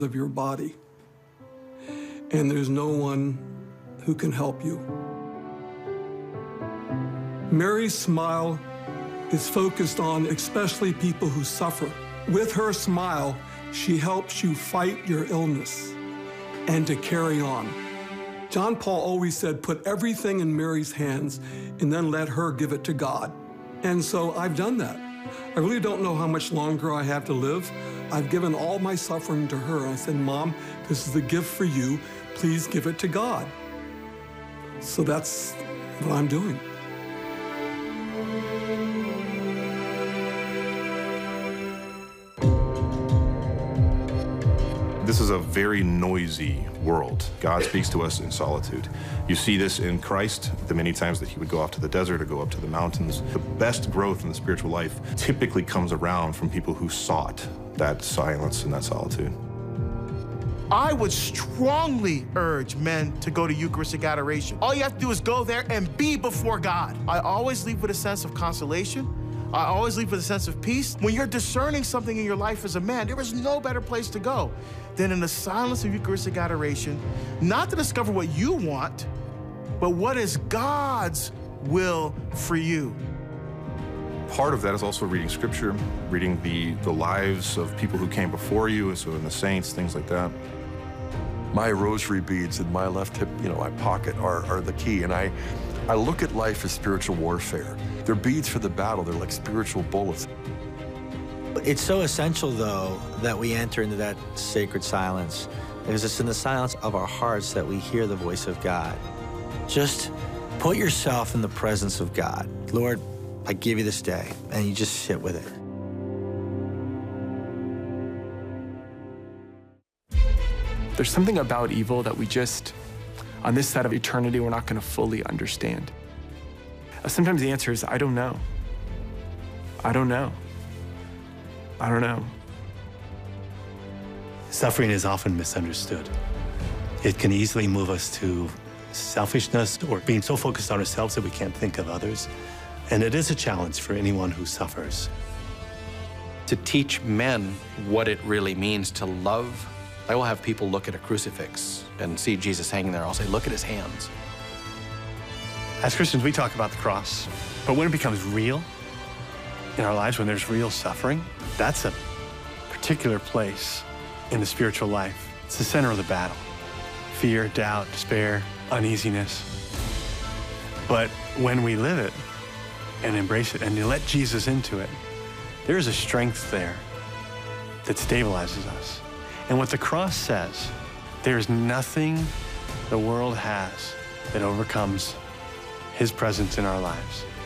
of your body, and there's no one who can help you. Mary's smile is focused on especially people who suffer. With her smile, she helps you fight your illness and to carry on. John Paul always said, put everything in Mary's hands and then let her give it to God. And so I've done that. I really don't know how much longer I have to live. I've given all my suffering to her. I said, Mom, this is the gift for you. Please give it to God. So that's what I'm doing. This is a very noisy world. God speaks to us in solitude. You see this in Christ, the many times that he would go off to the desert or go up to the mountains. The best growth in the spiritual life typically comes around from people who sought that silence and that solitude. I would strongly urge men to go to Eucharistic adoration. All you have to do is go there and be before God. I always leave with a sense of consolation. I always leave with a sense of peace. When you're discerning something in your life as a man, there is no better place to go than in the silence of Eucharistic adoration, not to discover what you want, but what is God's will for you. Part of that is also reading Scripture, reading the lives of people who came before you, so in the saints, things like that. My rosary beads in my left hip, my pocket are the key, and I look at life as spiritual warfare. They're beads for the battle. They're like spiritual bullets. It's so essential, though, that we enter into that sacred silence, because it's in the silence of our hearts that we hear the voice of God. Just put yourself in the presence of God. Lord, I give you this day, and you just sit with it. There's something about evil that we just, on this side of eternity, we're not going to fully understand. Sometimes the answer is, I don't know. I don't know. I don't know. Suffering is often misunderstood. It can easily move us to selfishness or being so focused on ourselves that we can't think of others. And it is a challenge for anyone who suffers. To teach men what it really means to love, I will have people look at a crucifix and see Jesus hanging there. I'll say, look at his hands. As Christians, we talk about the cross, but when it becomes real in our lives, when there's real suffering, that's a particular place in the spiritual life. It's the center of the battle. Fear, doubt, despair, uneasiness. But when we live it and embrace it and you let Jesus into it, there's a strength there that stabilizes us. And what the cross says, there's nothing the world has that overcomes his presence in our lives.